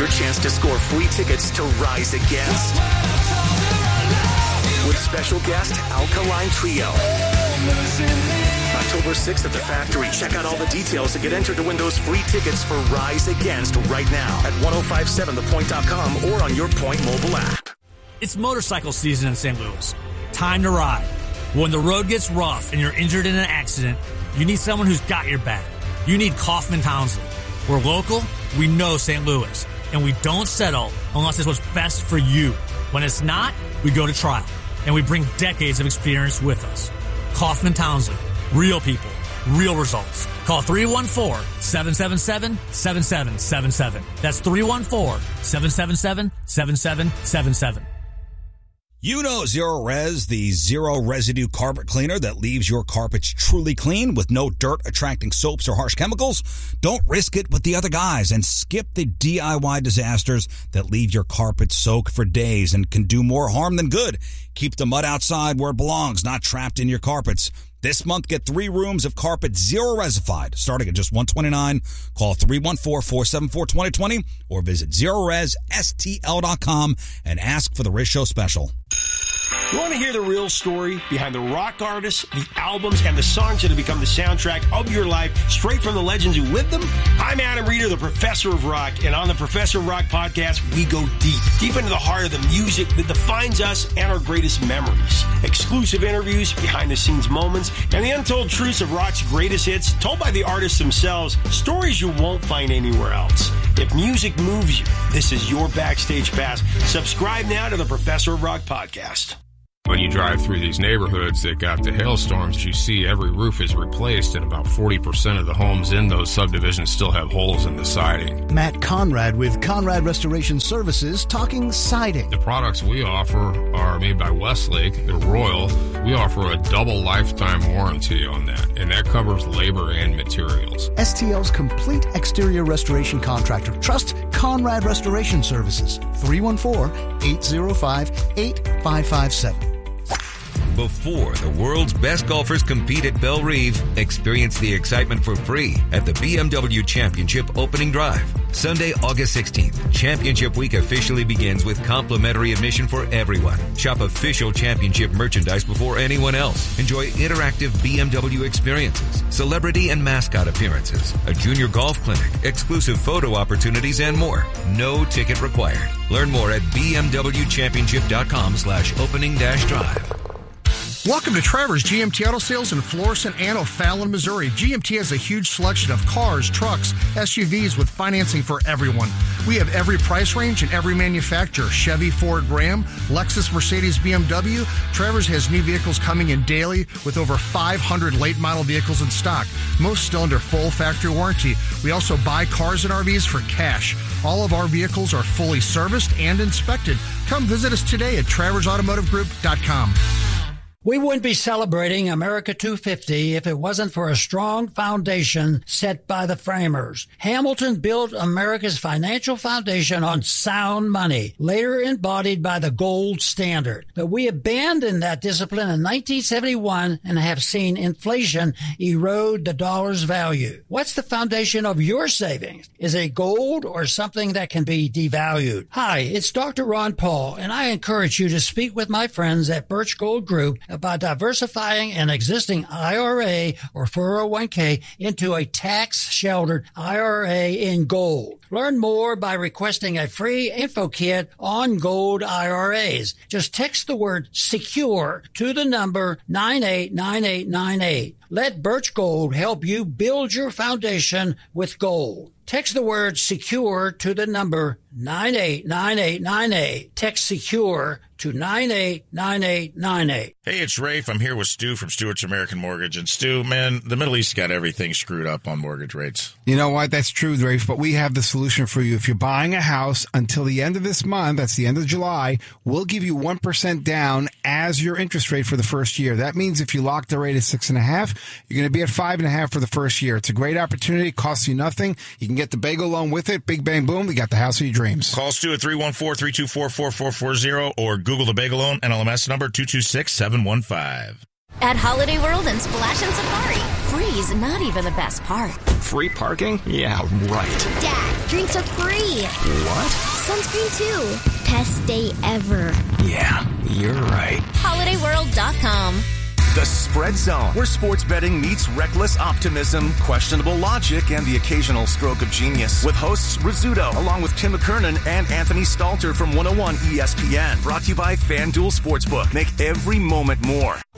your chance to score free tickets to Rise Against with special guest Alkaline Trio. October 6th at the Factory. Check out all the details to get entered to win those free tickets for Rise Against right now at 1057thepoint.com or on your Point mobile app. It's motorcycle season in St. Louis. Time to ride. When the road gets rough and you're injured in an accident, you need someone who's got your back. You need Kaufman Townsley. We're local, we know St. Louis, and we don't settle unless it's what's best for you. When it's not, we go to trial, and we bring decades of experience with us. Kaufman Townsley. Real people, real results. Call 314-777-7777. That's 314-777-7777. You know Zero Res, the zero residue carpet cleaner that leaves your carpets truly clean with no dirt attracting soaps or harsh chemicals. Don't risk it with the other guys and skip the DIY disasters that leave your carpet soaked for days and can do more harm than good. Keep the mud outside where it belongs, not trapped in your carpets. This month, get 3 rooms of carpet zero resified, starting at just $129. Call 314-474-2020 or visit ZeroResSTL.com and ask for the Riz Show Special. You want to hear the real story behind the rock artists, the albums, and the songs that have become the soundtrack of your life, straight from the legends who lived them? I'm Adam Reeder, the Professor of Rock, and on the Professor of Rock podcast, we go deep into the heart of the music that defines us and our greatest memories. Exclusive interviews, behind-the-scenes moments, and the untold truths of rock's greatest hits, told by the artists themselves, stories you won't find anywhere else. If music moves you, this is your backstage pass. Subscribe now to the Professor of Rock podcast. When you drive through these neighborhoods that got the hailstorms, you see every roof is replaced and about 40% of the homes in those subdivisions still have holes in the siding. Matt Conrad with Conrad Restoration Services talking siding. The products we offer are made by Westlake. They're Royal. We offer a double lifetime warranty on that, and that covers labor and materials. STL's complete exterior restoration contractor. Trust Conrad Restoration Services. 314-805-8557. Before the world's best golfers compete at Belle Reve, experience the excitement for free at the BMW Championship Opening Drive. Sunday, August 16th, Championship Week officially begins with complimentary admission for everyone. Shop official championship merchandise before anyone else. Enjoy interactive BMW experiences, celebrity and mascot appearances, a junior golf clinic, exclusive photo opportunities, and more. No ticket required. Learn more at bmwchampionship.com/opening-drive. Welcome to Trevor's GMT Auto Sales in Florissant and O'Fallon, Missouri. GMT has a huge selection of cars, trucks, SUVs with financing for everyone. We have every price range and every manufacturer. Chevy, Ford, Ram, Lexus, Mercedes, BMW. Trevor's has new vehicles coming in daily with over 500 late model vehicles in stock. Most still under full factory warranty. We also buy cars and RVs for cash. All of our vehicles are fully serviced and inspected. Come visit us today at TraversAutomotiveGroup.com. We wouldn't be celebrating America 250 if it wasn't for a strong foundation set by the framers. Hamilton built America's financial foundation on sound money, later embodied by the gold standard. But we abandoned that discipline in 1971 and have seen inflation erode the dollar's value. What's the foundation of your savings? Is it gold or something that can be devalued? Hi, it's Dr. Ron Paul, and I encourage you to speak with my friends at Birch Gold Group about diversifying an existing IRA or 401k into a tax-sheltered IRA in gold. Learn more by requesting a free info kit on gold IRAs. Just text the word SECURE to the number 989898. Let Birch Gold help you build your foundation with gold. Text the word SECURE to the number 989898. Text SECURE to 989898. Hey, it's Rafe. I'm here with Stu from Stewart's American Mortgage. And Stu, man, the Middle East got everything screwed up on mortgage rates. You know what? That's true, Rafe, but we have the solution for you. If you're buying a house until the end of this month, that's the end of July, we'll give you 1% down as your interest rate for the first year. That means if you lock the rate at 6.5%, you're going to be at 5.5% for the first year. It's a great opportunity. It costs you nothing. You can get the bagel loan with it. Big bang boom. We got the house of your dreams. Call Stu at 314-324-4440 or Google the bagel loan, NLMS number 226715. At Holiday World and Splash and Safari, free is not even the best part. Free parking? Yeah, right. Dad, drinks are free. What? Sunscreen too. Best day ever. Yeah, you're right. HolidayWorld.com. The Spread Zone, where sports betting meets reckless optimism, questionable logic, and the occasional stroke of genius. With hosts Rizzuto, along with Tim McKernan and Anthony Stalter from 101 ESPN. Brought to you by FanDuel Sportsbook. Make every moment more.